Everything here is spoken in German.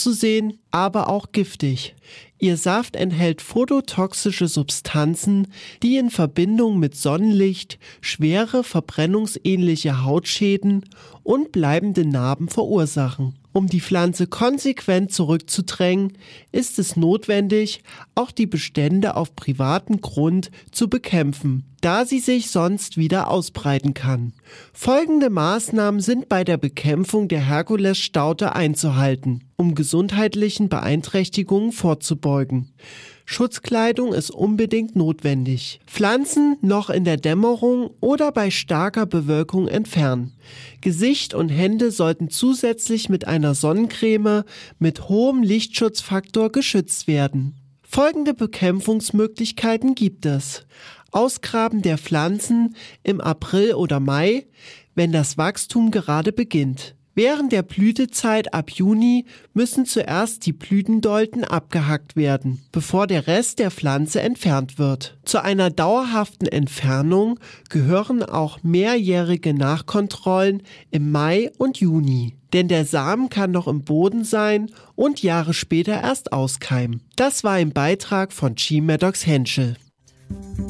auszusehen, aber auch giftig. Ihr Saft enthält phototoxische Substanzen, die in Verbindung mit Sonnenlicht schwere verbrennungsähnliche Hautschäden und bleibende Narben verursachen. Um die Pflanze konsequent zurückzudrängen, ist es notwendig, auch die Bestände auf privatem Grund zu bekämpfen, da sie sich sonst wieder ausbreiten kann. Folgende Maßnahmen sind bei der Bekämpfung der Herkulesstaude einzuhalten, um gesundheitlichen Beeinträchtigungen vorzubeugen. Schutzkleidung ist unbedingt notwendig. Pflanzen noch in der Dämmerung oder bei starker Bewölkung entfernen. Gesicht und Hände sollten zusätzlich mit einer Sonnencreme mit hohem Lichtschutzfaktor geschützt werden. Folgende Bekämpfungsmöglichkeiten gibt es. Ausgraben der Pflanzen im April oder Mai, wenn das Wachstum gerade beginnt. Während der Blütezeit ab Juni müssen zuerst die Blütendolden abgehackt werden, bevor der Rest der Pflanze entfernt wird. Zu einer dauerhaften Entfernung gehören auch mehrjährige Nachkontrollen im Mai und Juni. Denn der Samen kann noch im Boden sein und Jahre später erst auskeimen. Das war ein Beitrag von G. Maddox Henschel.